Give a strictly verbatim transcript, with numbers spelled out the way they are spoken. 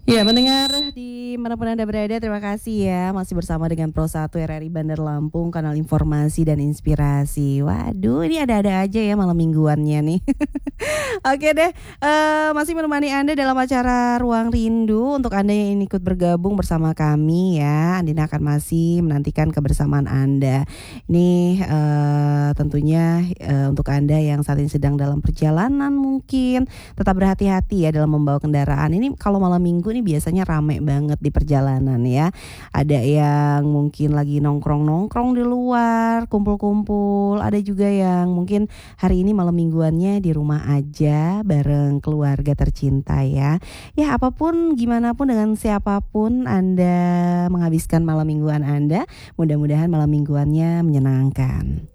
Ya, mendengar di manapun Anda berada, terima kasih ya masih bersama dengan Pro satu R R I Bandar Lampung, kanal informasi dan inspirasi. Waduh, ini ada-ada aja ya malam mingguannya nih. Oke deh, eee, masih menemani Anda dalam acara Ruang Rindu. Untuk Anda yang ingin ikut bergabung bersama kami ya, Andina akan masih menantikan kebersamaan Anda. Ini, eee, tentunya, eee, untuk Anda yang saat ini sedang dalam perjalanan mungkin, tetap berhati-hati ya dalam membawa kendaraan. Ini kalau malam minggu nih biasanya rame banget di perjalanan ya. Ada yang mungkin lagi nongkrong-nongkrong di luar, kumpul-kumpul, ada juga yang mungkin hari ini malam mingguannya di rumah aja bareng keluarga tercinta ya. Ya apapun, gimana pun dengan siapapun Anda menghabiskan malam mingguan Anda, mudah-mudahan malam mingguannya menyenangkan.